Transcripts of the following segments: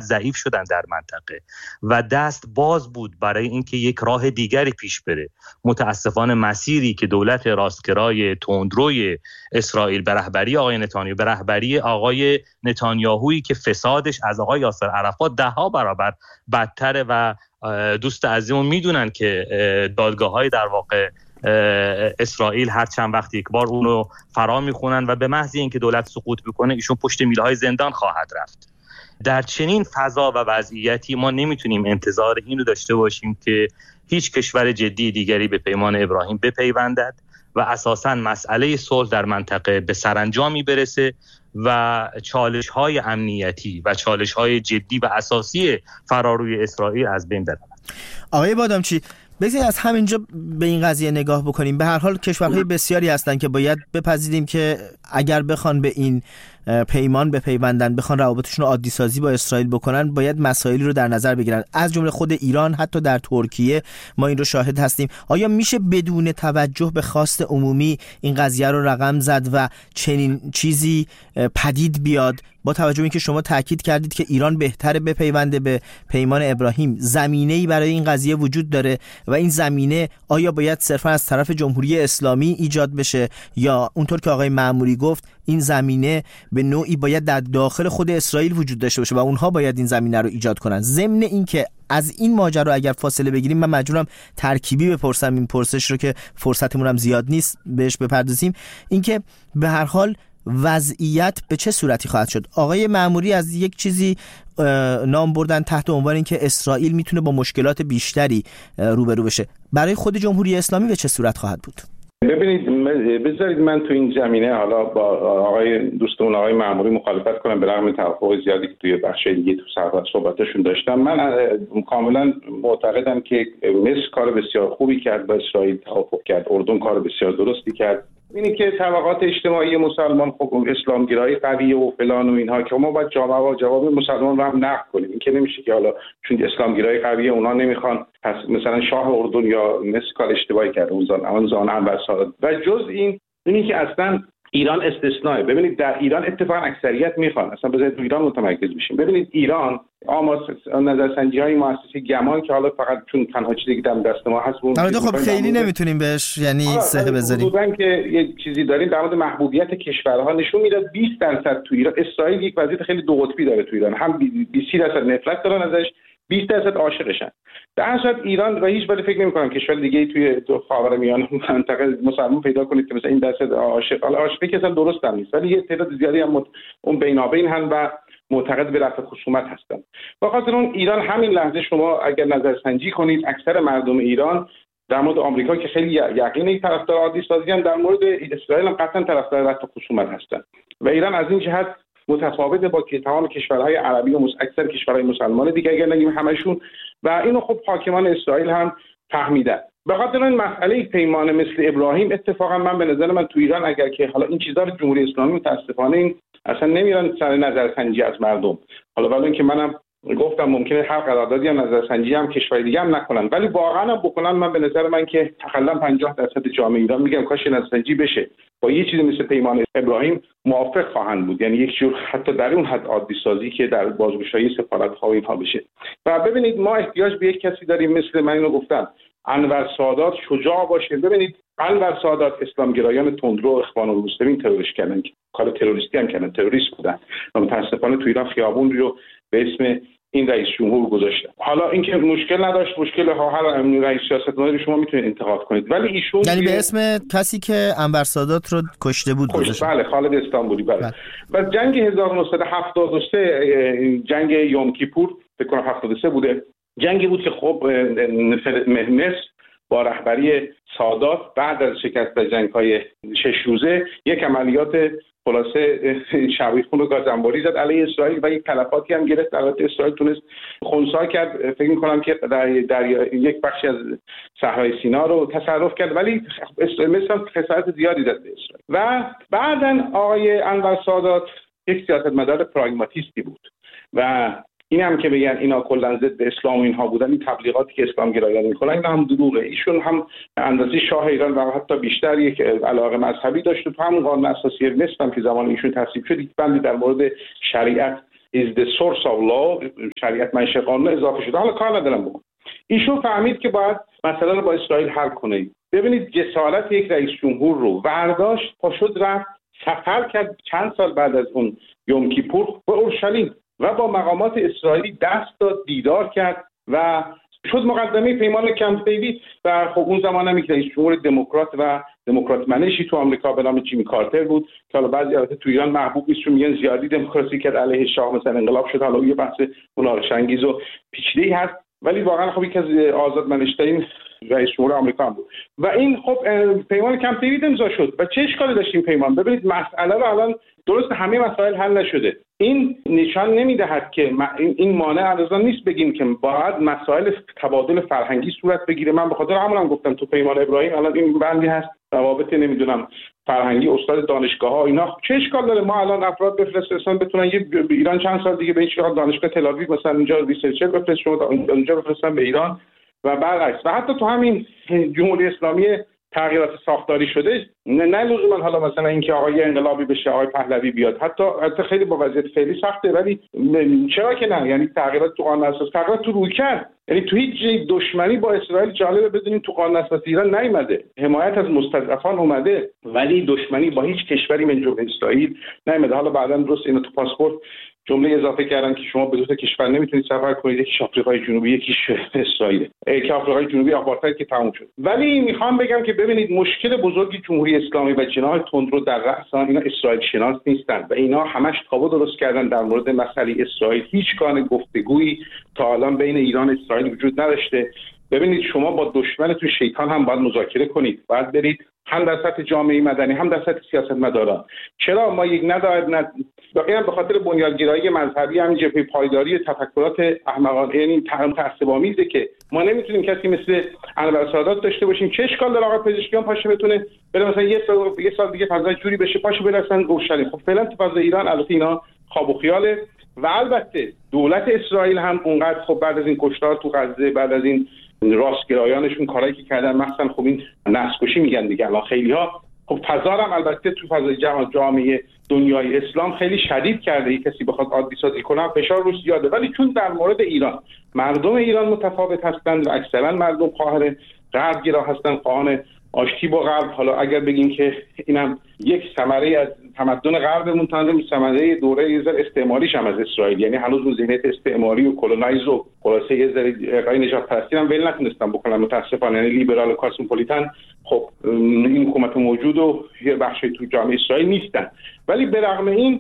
ضعیف شدن در منطقه و دست باز بود برای اینکه یک راه دیگری پیش بره. متاسفانه مسیری که دولت راستگرای تندروی اسرائیل به رهبری آقای نتانیاهو، به رهبری آقای نتانیاهویی که فسادش از آقای یاسر عرفات 10 برابر بدتره و دوست عزیزمون میدونن که دادگاه‌های در واقع اسرائیل هر چند وقت یک بار اونو فرا میخونن و به محض اینکه دولت سقوط بکنه ایشون پشت میله‌های زندان خواهد رفت. در چنین فضا و وضعیتی ما نمیتونیم انتظار اینو داشته باشیم که هیچ کشور جدی دیگری به پیمان ابراهیم بپیوندد و اساساً مسئله صلح در منطقه به سرانجامی برسه و چالش‌های امنیتی و چالش‌های جدی و اساسی فراروی اسرائیل از بین برود. آقای بادامچی، بگذارید از همینجا به این قضیه نگاه بکنیم. به هر حال کشورهای بسیاری هستند که باید بپذیریم که اگر بخوان به این پیمان بپیوندن، بخوان روابطشون رو عادی سازی با اسرائیل بکنن، باید مسائلی رو در نظر بگیرن، از جمله خود ایران. حتی در ترکیه ما این رو شاهد هستیم. آیا میشه بدون توجه به خواست عمومی این قضیه رو رقم زد و چنین چیزی پدید بیاد، با توجه به اینکه شما تاکید کردید که ایران بهتره بپیونده به پیمان ابراهیم؟ زمینه‌ای برای این قضیه وجود داره و این زمینه آیا باید صرفا از طرف جمهوری اسلامی ایجاد بشه یا اونطور که آقای معموری گفت این زمینه به نوعی باید در داخل خود اسرائیل وجود داشته باشه و اونها باید این زمینه رو ایجاد کنن؟ ضمن این که از این ماجرا اگر فاصله بگیریم، من مجبورم ترکیبی بپرسم این پرسش رو که فرصتمون هم زیاد نیست بهش بپردازیم، اینکه به هر حال وضعیت به چه صورتی خواهد شد؟ آقای معموری از یک چیزی نام بردن تحت عنوان این که اسرائیل میتونه با مشکلات بیشتری روبرو بشه. برای خود جمهوری اسلامی به چه صورت خواهد بود؟ ببینید، بذارید من تو این زمینه حالا با آقای دوستمون آقای معموری مخالفت کنم، به رغم توافق زیادی که توی بخش دیگه تو صحبتشون داشتم. من کاملا معتقدم که مصر کار بسیار خوبی کرد، با اسرائیل توافق کرد، اردن کار بسیار درستی کرد. اینی که طبقات اجتماعی مسلمان خب اسلامگرایی قویه و فلان و اینها که ما باید جواب مسلمان رو هم نقد کنیم. این که نمیشه که حالا چون اسلامگرایی قویه اونا نمیخوان، پس مثلا شاه اردن یا مصر کار اشتباهی کرده اون زمان انور سادات. و جز اینی که اصلا ایران استثنائه. ببینید در ایران اتفاقا اکثریت میخوان، اصلا بذارید تو ایران متمرکز بشیم. ببینید ایران نظرسنجی‌های مؤسسه گمان که حالا فقط چون تنها چیزی که در دست ما هست اون خب خیلی نمیتونیم بهش یعنی سهه بذاریم. بودن که یه چیزی داریم در مورد محبوبیت کشورها نشون میده 20% تو ایران. اسرائیل یک وضعیت خیلی دو قطبی داره تو ایران، هم 20% نفرت دارن ازش، 20% عاشقشن. در اصل ایران و هیچ وقت فکر نمی‌کنم کشور دیگه‌ای توی خاورمیانه منطقه مسلمان پیدا کنید که مثلا این درصد عاشق، حالا عاشقی که اصلا درست هم نیست، ولی یه تعداد زیادی هم اون بینابین هم و معتقد به رفع خصومت هستن. بخاطر اون ایران همین لحظه شما اگر نظرسنجی کنید اکثر مردم ایران در مورد آمریکا که خیلی یقینی طرفدار عادی سازی ان، در مورد اسرائیل هم قطعا طرفدار رفع خصومت هستن و ایران از این جهت متفاوته با که تمام کشورهای عربی و اکثر کشورهای مسلمان دیگه اگر نگیم همشون، و اینو خب حاکمان اسرائیل هم فهمیدن. به خاطر این مسئله پیمان مثل ابراهیم اتفاقا من به نظر من تو ایران اگر که حالا این چیزا رو جمهوری اسلامی متاسفانه این اصلا نمیرن سر نظرسنجی از مردم، حالا ولی اینکه منم گفتم ممکنه هر قراردادی هم نظرسنجی هم کشور دیگه هم نکنن، ولی واقعا هم بکنن من به نظر من که تقریبا 50% جامعه ایران میگم کاش نظرسنجی بشه با یه چیزی مثل پیمان ابراهیم موافق خواهند بود. یعنی یک جور حتی در اون حد عادی سازی که در بازگشایی سفارت‌ها و اینها بشه. و ببینید ما احتیاج به یک کسی داریم مثل من اینو گفتم انور سادات شجاع باشه. ببینید انور سادات اسلامگرایان تندرو اخوان المسلمین تروریست کردن، کار تروریستی هم کردن، تروریست بودن و متاسفانه تو ایران خیابون رو به اسم این رئیس جمهور گذاشتن. حالا اینکه مشکل نداشت، مشکل هر رئیس سیاستمدار شما میتونید انتقاد کنید، ولی ایشون یعنی به اسم کسی که انور سادات رو کشته بود گذاشت. بله، خالد استانبولی. بله. و جنگ 1973 جنگ یوم کیپور فکر کنم 73 بوده، جنگی بود که خب مصر با رهبری سادات بعد از شکست در جنگ‌های 6 روزه یک عملیات خلاصه شبیخون و گازانباری زد علیه اسرائیل و یک تلفاتی هم گرفت. البته اسرائیل تونست خنثی کرد، فکر می‌کنم که در یک بخشی از صحرای سینا رو تصرف کرد، ولی مثلا خسارت زیادی داد به اسرائیل. و بعداً آقای انور سادات یک سیاستمدار پراگماتیستی بود و این هم که بگن اینا کلا ضد اسلام و اینها بودن، این تبلیغاتی که اسلام گرایان میکنن اینا هم دروغه. ایشون هم اندازه شاه ایران و حتی بیشتر یک علاقه مذهبی داشت و تو همون قانون اساسی مصر هم که زمان ایشون تصویب شد یک بندی در مورد شریعت is the source of law، شریعت منشأ قانون اضافه شده. حالا کار ندارم بکن. ایشون فهمید که باید مسئله رو با اسرائیل حل کنه. ببینید جسارت یک رئیس جمهور رو برداشت، پاشد رفت سفر کرد چند سال بعد از اون یوم کیپور به اورشلیم و با مقامات اسرائیلی دست داد، دیدار کرد و شد مقدمه پیمان کمپ دیوید. و خب اون زمان هم یک رئیس جمهور دموکرات و دموکرات منشی تو آمریکا به نام جیمی کارتر بود که حالا بعضی البته تو ایران محبوب نیست چون میگن زیادی دموکراسی کرد، علیه شاه مثلا انقلاب شد. حالا یه بحث مناقشه انگیز و پیچیده‌ای هست، ولی واقعا خب یکی از آزادمنش‌ترین رئیس جمهور آمریکا بود. و این خب پیمان کمپ دیوید امضا شد و چه اشکالی داشت این پیمان؟ ببینید مسئله رو الان درست همه مسائل حل نشده. این نشان نمیدهد که این مانع از نیست بگیم که باید مسائل تبادل فرهنگی صورت بگیره. من به خاطر همون هم گفتم تو پیمان ابراهیم الان این بندی هست روابط نمیدونم فرهنگی استاد دانشگاه‌ها اینا چه اشکال داره ما الان افراد بفرستن بتونن یه ایران چند سال دیگه به این شکل دانشگاه تل آویو مثلا اینجا ریسرچر بفرستن شما اونجا بفرستن به ایران و برعکس. و حتی تو همین جمهوری اسلامی تغییرات ساختاری شده، نه لزوما حالا مثلا اینکه آقای انقلابی بشه آقای پهلوی بیاد، حتی خیلی با وضعیت فعلی سخته، ولی چرا که نه؟ یعنی تغییرات تو قانون اساسی، تغییرات تو رویکرد، یعنی تو هیچ دشمنی با اسرائیل جالبه بدونیم تو قانون اساسی ایران نیامده، حمایت از مستضعفان اومده، ولی دشمنی با هیچ کشوری من جمله اسرائیل نیامده. حالا بعداً درست اینو تو پاسپورت جمله اضافه کردن که شما به دو تا کشور نمیتونید سفر کنید، یکیش آفریقای جنوبی یکیش اسرائیل، که آفریقای جنوبی آپارتاید که تموم شد. ولی میخوام بگم که ببینید مشکل بزرگی جمهوری اسلامی و جناح تندرو در رأس آن اینا اسرائیل شناس نیستن و اینا همش تابو درست کردن در مورد مسئله اسرائیل. هیچ گونه گفتگویی تا الان بین ایران و اسرائیل وجود نداشته. ببینید شما با دشمنتون شیطان هم باید مذاکره کنید، باید برید هم در سطح جامعه مدنی هم در سطح سیاستمداران. چرا ما یک واقعا به خاطر بنیادگرایی مذهبی همین جبهه پایداری تفکرات احمقانه یعنی تعصب‌آمیزه که ما نمیتونیم کسی مثل انور سادات داشته باشیم. چه اشکال داره آقا پزشکیان پاشه بتونه بره مثلا یه سال دیگه فضای جوری بشه پاشه برسن اورشلیم؟ خب فعلا تو فضای ایران البته اینا خواب و خیاله. و البته دولت اسرائیل هم اونقدر خب بعد از این کشتار تو غزه، بعد از این راستگرایانشون کارایی که کردن، مثلا خب این نسل‌کشی میگن دیگه الان خیلی‌ها، خب فضا هم البته تو فضای جامعه دنیای اسلام خیلی شدید کرده. یک کسی بخواد عادی سازی کنه فشار روش زیاده، ولی چون در مورد ایران مردم ایران متفاوت هستند و اکثرا مردم خواهر غربگرا هستند، خواهان آشتی با غرب. حالا اگر بگیم که اینم یک ثمره از تمدن غربمون، تمام ثمره دوره یه ذره استعماریش هم از اسرائیل، یعنی هنوز اون ذهنیت استعماری و کلونایز و خلاصه یه ذره قای نجات پرستی هم ول نتونستن بکنن متاسفانه. یعنی لیبرال و کاسموپولیتن خب این حکومت موجود و یه بخشی تو جامعه اسرائیل نیستن، ولی به رغم این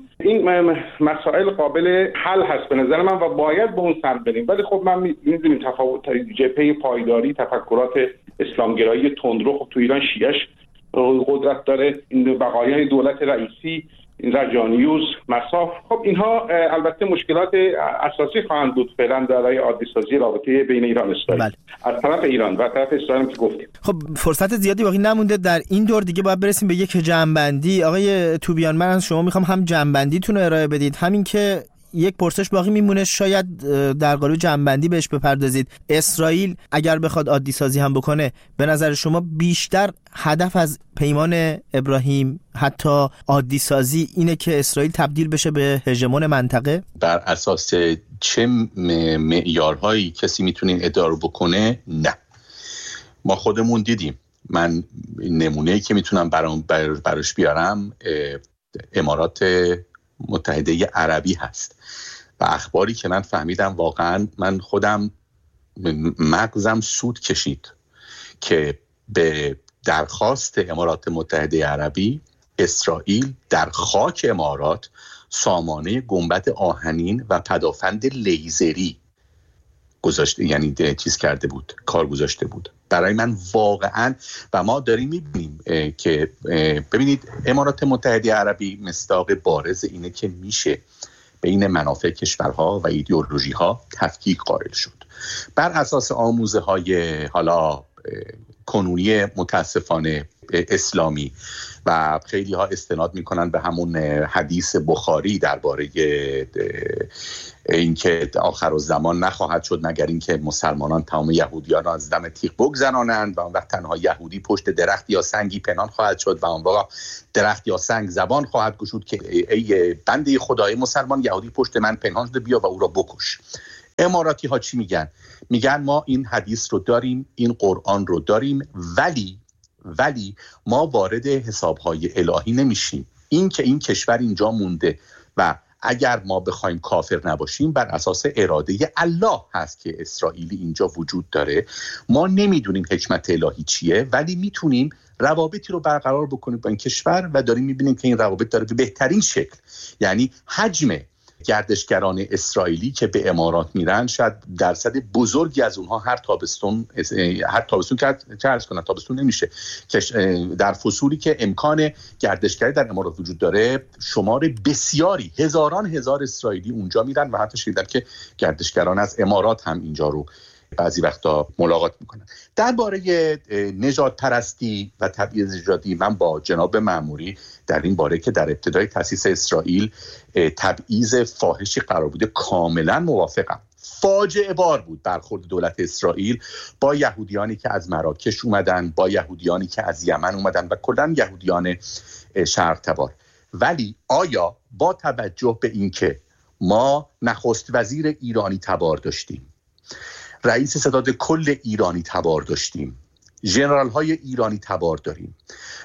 مسائل قابل حل هست به نظر من و باید به اون سمت بریم. ولی خب من می‌دونیم تفاوت جبهه پایداری تفکرات اسلامگرایی تندرو خب تو ایران شیعش قدرت داره، این بقایای دولت رئیسی، این رجانیوز، مصاف، خب اینها البته مشکلات اساسی خواهند بود فعلا برای عادی سازی رابطه بین ایران و اسرائیل. از طرف ایران و طرف اسرائیل که گفتیم. خب فرصت زیادی باقی نمونده در این دور دیگه، باید برسیم به یک جمع‌بندی. آقای توبیان من از شما میخوام هم جمع‌بندیتون رو ارائه بدید، همین که یک پرسش باقی میمونه شاید در قالب جمع‌بندی بهش بپردازید. اسرائیل اگر بخواد عادی سازی هم بکنه، به نظر شما بیشتر هدف از پیمان ابراهیم حتی عادی سازی اینه که اسرائیل تبدیل بشه به هژمون منطقه؟ بر اساس چه معیارهایی کسی میتونه این ادعا رو بکنه؟ نه، ما خودمون دیدیم. من نمونه‌ای که میتونم براش بیارم امارات متحده عربی هست و اخباری که من فهمیدم واقعا من خودم مغزم سود کشید که به درخواست امارات متحده عربی اسرائیل در خاک امارات سامانه گنبد آهنین و پدافند لیزری گذاشته، یعنی چیز کرده بود، کار گذاشته بود. برای من واقعا و ما داریم میبینیم که ببینید امارات متحده عربی مصداق بارز اینه که میشه بین منافع کشورها و ایدئولوژی ها تفکیک قائل شد. بر اساس آموزه های حالا کنونی متاسفانه اسلامی و خیلی ها استناد میکنن به همون حدیث بخاری درباره اینکه آخرالزمان نخواهد شد مگر اینکه مسلمانان تمام یهودیان را از دم تیغ بگذرانند و اون وقت تنها یهودی پشت درخت یا سنگی پنهان خواهد شد و اون وقت درخت یا سنگ زبان خواهد گشود که ای بنده خدای مسلمان، یهودی پشت من پنهان شده، بیا و او را بکش. اماراتی ها چی میگن؟ میگن ما این حدیث رو داریم، این قرآن رو داریم، ولی ما وارد حسابهای الهی نمیشیم. این که این کشور اینجا مونده و اگر ما بخوایم کافر نباشیم بر اساس اراده الله هست که اسرائیلی اینجا وجود داره. ما نمیدونیم حکمت الهی چیه، ولی میتونیم روابطی رو برقرار بکنیم با این کشور و داریم میبینیم که این روابط داره به بهترین شکل، یعنی حجم گردشگران اسرائیلی که به امارات میرن شاید درصد بزرگی از اونها هر تابستون که عرض کنن تابستون نمیشه که در فصولی که امکان گردشگری در امارات وجود داره شمار بسیاری هزار اسرائیلی اونجا میرن و حتی شنیدم که گردشگران از امارات هم اینجا رو بعضی وقتا ملاقات میکنن. درباره نژاد پرستی و تبعیض نژادی من با جناب مأموری در این باره که در ابتدای تأسیس اسرائیل تبعیض فاحشی قرار بوده کاملا موافقم. فاجعه بار بود برخورد دولت اسرائیل با یهودیانی که از مراکش اومدن، با یهودیانی که از یمن اومدن و کلاً یهودیان شرق تبار. ولی آیا با توجه به اینکه ما نخست وزیر ایرانی تبار داشتیم، رئیس ستاد کل ایرانی تبار داشتیم، ژنرال های ایرانی تبار داریم،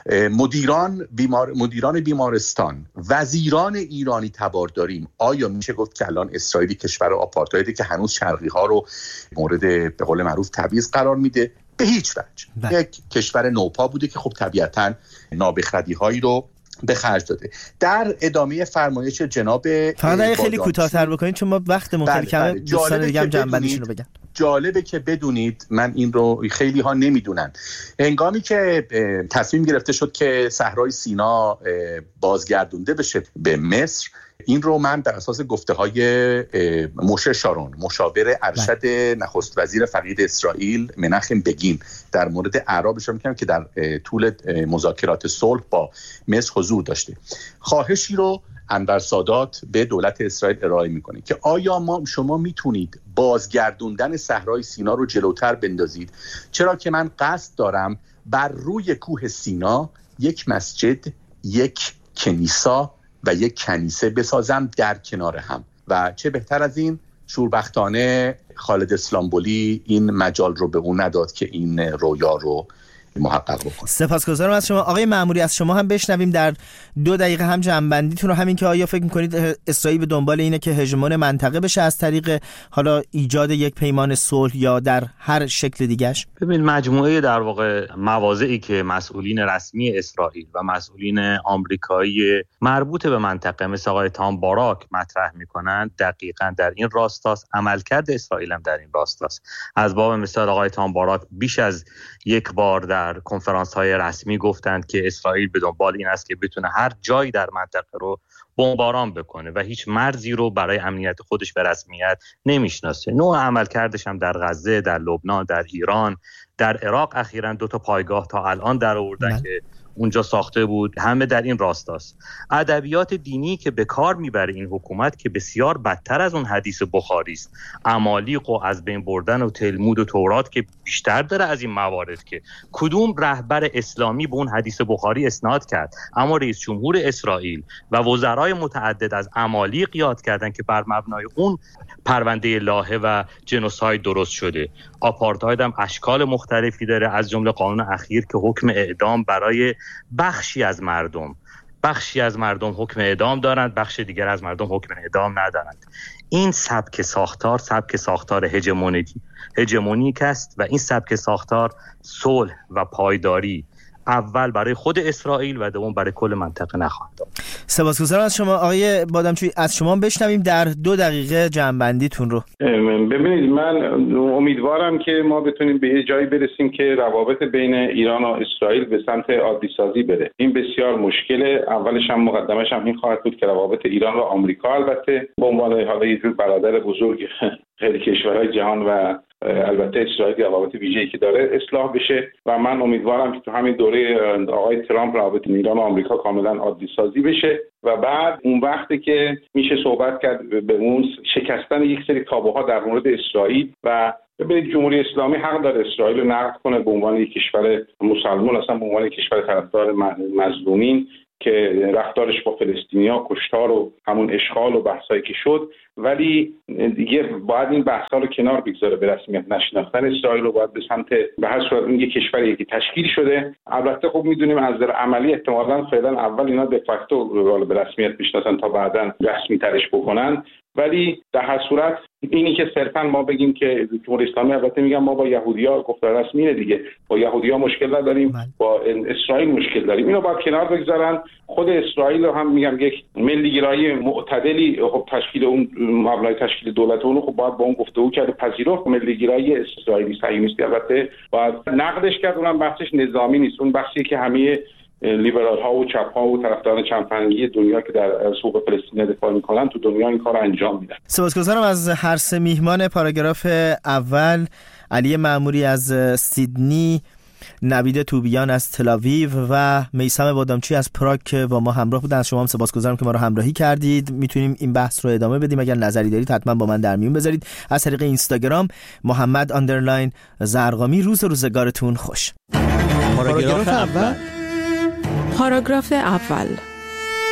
مدیران بیمارستان، وزیران ایرانی تبار داریم، آیا میشه گفت که الان اسرائیل کشور آپارتایده که هنوز شرقی ها رو مورد به قول معروف تبعیض قرار میده؟ به هیچ وجه. یک کشور نوپا بوده که خب طبیعتاً نابخردی هایی رو به خرج داده. در ادامه فرمایش جناب فقط خیلی کوتاه‌تر بکنید چون ما وقتمون خیلی کمه، دوستان دیگه هم جنبندیشون رو بگن. جالبه که بدونید، من این رو خیلی ها نمیدونن، هنگامی که تصمیم گرفته شد که صحرای سینا بازگردونده بشه به مصر، این رو من بر اساس گفته های موشه شارون، مشاور ارشد نخست وزیر فقید اسرائیل مناخم بگین، در مورد اعراب اشاره می‌کنم که در طول مذاکرات صلح با مصر حضور داشته، خواهشی رو انور سادات به دولت اسرائیل ارائه میکنه که آیا شما میتونید بازگردوندن صحرای سینا رو جلوتر بندازید، چرا که من قصد دارم بر روی کوه سینا یک مسجد، یک کنیسا و یک کنیسه بسازم در کنار هم. و چه بهتر از این، شوربختانه خالد اسلامبولی این مجال رو به اون نداد که این رویا رو محقق بکنه. سپاسگزارم از شما. آقای مأموری، از شما هم بشنویم در 2 دقیقه هم جنبندیتون رو، همین که آیا فکر میکنید اسرائیل به دنبال اینه که هژمون منطقه بشه از طریق حالا ایجاد یک پیمان صلح یا در هر شکل دیگه‌اش؟ ببین، مجموعه در واقع مواضعی که مسئولین رسمی اسرائیل و مسئولین آمریکایی مربوط به منطقه مثل آقای تام باراک مطرح میکنن دقیقاً در این راستاست. عملکرد اسرائیل هم در این راستاست. از باب مثال آقای تام باراک بیش از یک بار در کنفرانس‌های رسمی گفتند که اسرائیل به دنبال این است که بتونه هر جایی در منطقه رو بمباران بکنه و هیچ مرزی رو برای امنیت خودش به رسمیت نمیشناسه. نوع عملکردش هم در غزه، در لبنان، در ایران، در عراق اخیراً 2 پایگاه تا الان در آوردن که اونجا ساخته بود، همه در این راستاست. ادبیات دینی که به کار میبره این حکومت که بسیار بدتر از اون حدیث بخاری است، عمالیق و از بین بردن و تلمود و تورات که بیشتر داره از این موارد. که کدوم رهبر اسلامی به اون حدیث بخاری اسناد کرد؟ اما رئیس جمهور اسرائیل و وزرای متعدد از عمالیق یاد کردن که بر مبنای اون پرونده لاهه و جنوساید درست شده. آپارتاید هم اشکال مختلفی داره، از جمله قانون اخیر که حکم اعدام برای بخشی از مردم حکم اعدام دارند، بخش دیگر از مردم حکم اعدام ندارند. این سبک ساختار هژمونیک است و این سبک ساختار صلح و پایداری اول برای خود اسرائیل و دوم برای کل منطقه نخواهد داد. سپاسگزارم از شما. آقای بادامچویی، از شما بشنویم در 2 دقیقه جنبندیتون رو. ببینید، من امیدوارم که ما بتونیم به یه جایی برسیم که روابط بین ایران و اسرائیل به سمت عادی سازی بره. این بسیار مشکله. اولش هم مقدمش هم این خواهد بود که روابط ایران و آمریکا البته به عنوان حالا یه جور برادر بزرگ خیلی کشورهای جهان و البته اسرائیل روابط ویژه‌ای که داره اصلاح بشه و من امیدوارم که تو همین دوره آقای ترامپ روابط ایران و آمریکا کاملا عادی سازی بشه و بعد اون وقتی که میشه صحبت کرد به اون شکستن یک سری تابوها در مورد اسرائیل و ببینید جمهوری اسلامی حق داره اسرائیل رو نقد کنه به عنوان یک کشور مسلمان، اصلا به عنوان یک کشور طرفدار مظلومین که رفتارش با فلسطینی‌ها کشتار و همون اشغال و بحثایی که شد، ولی دیگه باید این بحث‌ها رو کنار بگذاره. به رسمیت نشناختن اسرائیل رو باید به سمت به هر صورت این یک کشوری که تشکیل شده. البته خب میدونیم از نظر عملی احتمالاً فعلا اول اینا de facto به رسمیت بشناسن تا بعداً رسمی ترش بکنن، ولی در هر صورت اینی که صرفا ما بگیم که جمهوری اسلامی، البته میگم ما با یهودی‌ها گفتار رسمیه دیگه، با یهودی‌ها مشکل نداریم، با اسرائیل مشکل داریم، اینو باید کنار بگذارن. خود اسرائیل رو هم میگم یک ملیگرایی معتدلی خب تشکیل اون مبنای تشکیل دولت اون خب باید با اون گفتگو کرد، پذیرفت ملیگرایی اسرائیلی صهیونیستی، البته باید نقدش کرد، اونم بحثش نظامی نیست، اون بحثی که همه لیبرال ها و چپ ها و طرفداران چندفرنگی دنیا که در حقوق فلسطین دفاع میکنن تو دنیا این کار انجام میدن. سپاسگزارم از هر سه میهمان پاراگراف اول، علی معموری از سیدنی، نوید توبیان از تل‌آویو و میثم بادامچی از پراگ که با ما همراه بودن. از شما هم سپاسگزارم که ما رو همراهی کردید. میتونیم این بحث رو ادامه بدیم، اگر نظری دارید حتما با من در میون بذارید از طریق اینستاگرام محمد_زرقامی. روزگارتون خوش. پاراگراف اول.